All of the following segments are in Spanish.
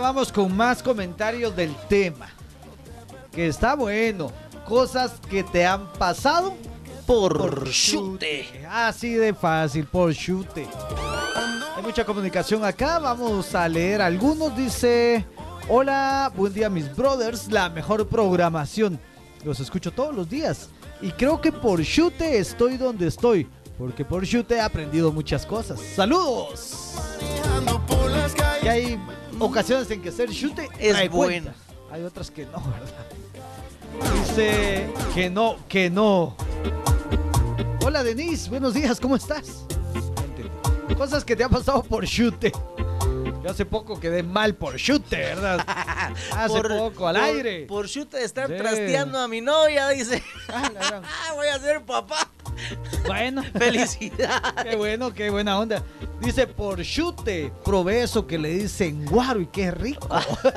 vamos con más comentarios del tema. Que está bueno. Cosas que te han pasado por chute. Así de fácil, por chute. Hay mucha comunicación acá. Vamos a leer algunos. Dice: hola, buen día mis brothers. La mejor programación. Los escucho todos los días. Y creo que por chute estoy donde estoy. Porque por chute he aprendido muchas cosas. ¡Saludos! Y hay ocasiones en que ser chute es bueno. Hay otras que no, ¿verdad? Dice que no. Hola Denise, buenos días, ¿cómo estás? Cosas que te han pasado por chute. Yo hace poco quedé mal por chute, ¿verdad? Hace poco, al aire. Por chute de estar trasteando a mi novia, dice. Voy a ser papá. Bueno. Felicidades. Qué bueno, qué buena onda. Dice, por chute, probé eso que le dicen guaro y qué rico.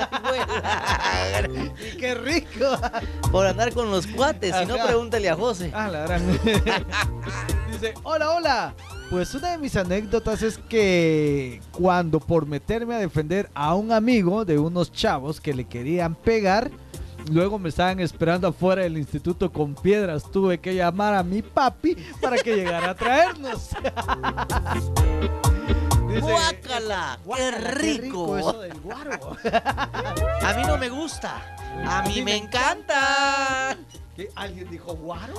Y qué rico. Por andar con los cuates, si no, pregúntale a José. La gran. Dice, hola. Pues una de mis anécdotas es que cuando por meterme a defender a un amigo de unos chavos que le querían pegar, luego me estaban esperando afuera del instituto con piedras. Tuve que llamar a mi papi para que llegara a traernos. Dice, ¡guácala! ¡Qué rico! Eso del guaro. A mí no me gusta. A mí me encanta. ¿Qué? ¿Alguien dijo guaro?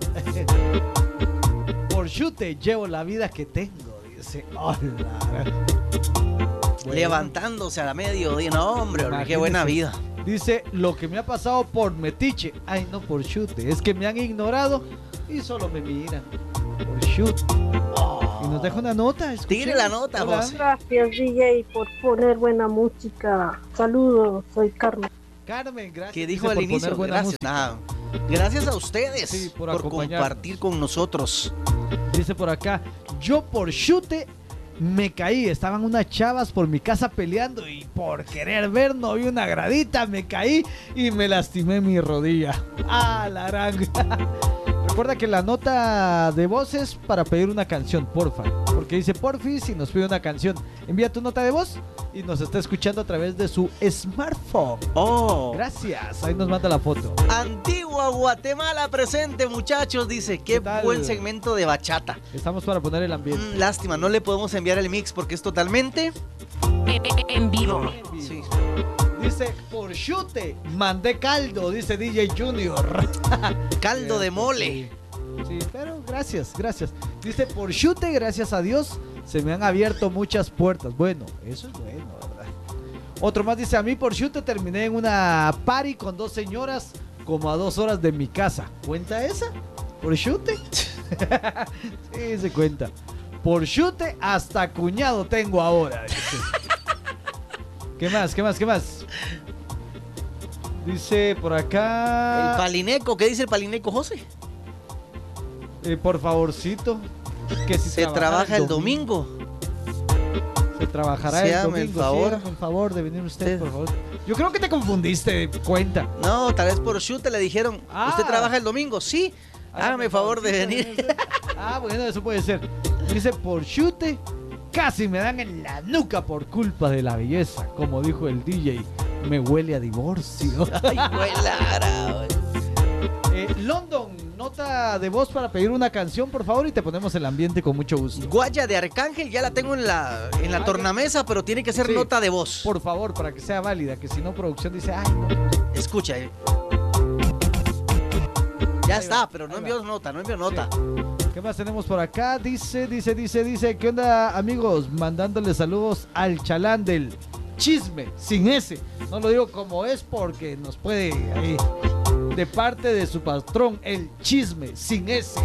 Por chute llevo la vida que tengo. Dice, hola. Bueno. Levantándose a la mediodía. No, hombre, qué buena vida. Dice, lo que me ha pasado por metiche. Ay, no por chute. Es que me han ignorado y solo me miran. Por chute. Y nos deja una nota. Tire la nota, José. Gracias, DJ, por poner buena música. Saludos, soy Carmen. Carmen, gracias. ¿Qué dijo al inicio? Gracias. Gracias a ustedes, sí, por compartir con nosotros. Dice por acá, yo por chute me caí, estaban unas chavas por mi casa peleando y por querer ver no vi una gradita, me caí y me lastimé mi rodilla. La gran. Recuerda que la nota de voz es para pedir una canción, porfa. Porque dice porfis si nos pide una canción. Envía tu nota de voz y nos está escuchando a través de su smartphone. Gracias, ahí nos manda la foto. Antigua Guatemala presente, muchachos, dice. Qué buen segmento de bachata. Estamos para poner el ambiente. Lástima, no le podemos enviar el mix porque es totalmente en vivo. Sí. Dice, por chute, mandé caldo, dice DJ Junior. Caldo de mole. Sí, pero gracias. Dice, por chute, gracias a Dios, se me han abierto muchas puertas. Bueno, eso es bueno, ¿verdad? Otro más dice, a mí por chute terminé en una party con 2 señoras como a 2 horas de mi casa. ¿Cuenta esa? ¿Por chute? Sí, se cuenta. Por chute, hasta cuñado tengo ahora. Dice. ¿Qué más? Dice por acá... El palineco, ¿qué dice el palineco, José? Por favorcito. Que si se trabaja el domingo. Se trabajará el domingo. El favor de venir usted, por favor. Yo creo que te confundiste, cuenta. No, tal vez por chute le dijeron, ¿usted trabaja el domingo? Sí. Hágame favor de venir. Bueno, eso puede ser. Dice, por chute, casi me dan en la nuca por culpa de la belleza. Como dijo el DJ, me huele a divorcio. Ay, huelara. London, nota de voz para pedir una canción, por favor, y te ponemos el ambiente con mucho gusto. Guaya de Arcángel, ya la tengo en la tornamesa, pero tiene que ser nota de voz. Por favor, para que sea válida, que si no producción dice, ay, no. Escucha, Ya está, pero no envió nota. Sí. ¿Qué más tenemos por acá? Dice, ¿qué onda, amigos? Mandándole saludos al chalán del chisme, sin S. No lo digo como es porque nos puede ahí. De parte de su patrón, el chisme, sin S.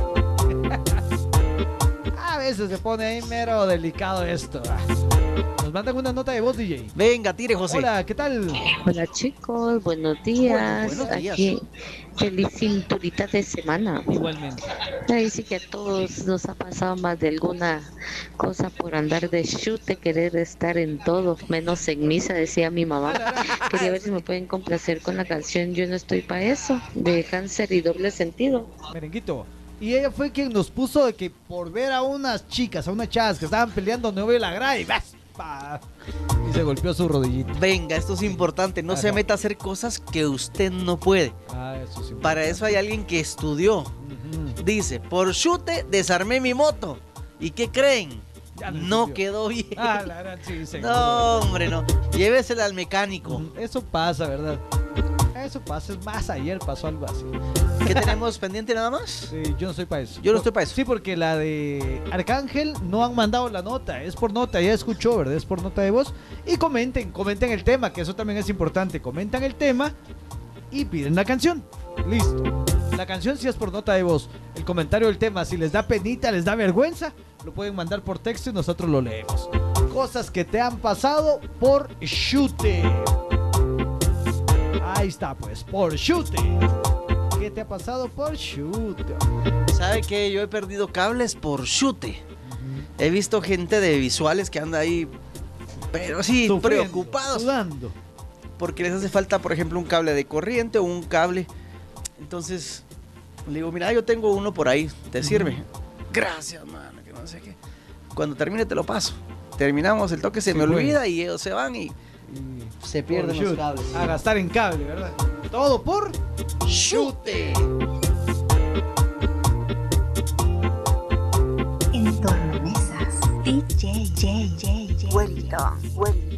A veces se pone ahí mero delicado esto. Nos mandan una nota de voz, DJ. Venga, tire, José. Hola, ¿qué tal? Hola, chicos, buenos días. Buenos días. Aquí, feliz cinturita de semana. Igualmente. Dice que a todos nos ha pasado más de alguna cosa por andar de chute, querer estar en todo, menos en misa, decía mi mamá. Quería ver si me pueden complacer con la canción Yo no estoy pa' eso, de Cáncer y Doble Sentido. Merenguito. Y ella fue quien nos puso de que por ver a unas chicas, a unas chavas que estaban peleando no ve la grada y ¡vas! Pa. Y se golpeó su rodillita. Venga, esto es importante. No se Ajá. meta a hacer cosas que usted no puede. Ah, eso sí. Para eso hay alguien que estudió. Ujú. Dice, por chute desarmé mi moto. ¿Y qué creen? Ya no No sirvió. quedó bien. Ah, la verdad, sí, seguro. No, hombre, no. Llévesela al mecánico. Eso pasa, ¿verdad? Eso pasa. Es más, ayer pasó algo así. ¿Qué tenemos pendiente nada más? Sí, yo no estoy para eso. Yo no estoy para eso. Sí, porque la de Arcángel no han mandado la nota. Es por nota, ya escuchó, ¿verdad? Es por nota de voz. Y comenten el tema, que eso también es importante. Comentan el tema y piden la canción. Listo. La canción sí es por nota de voz. El comentario del tema, si les da penita, les da vergüenza, lo pueden mandar por texto y nosotros lo leemos. Cosas que te han pasado por chute. Ahí está, pues, por chute. ¿Qué te ha pasado por chute? ¿Sabe que yo he perdido cables por chute? He visto gente de visuales que anda ahí, pero sí, Sufriendo, preocupados. sudando. Porque les hace falta, por ejemplo, un cable de corriente o un cable. Entonces, le digo, mira, yo tengo uno por ahí, ¿te sirve? Gracias, mano, que no sé qué. Cuando termine te lo paso. Terminamos el toque, se Sí, me bueno. olvida y ellos se van y se pierden Por los chute. cables. A gastar en cable, ¿verdad? Todo por ¡Chute! En torno mesas, DJ, Wellington.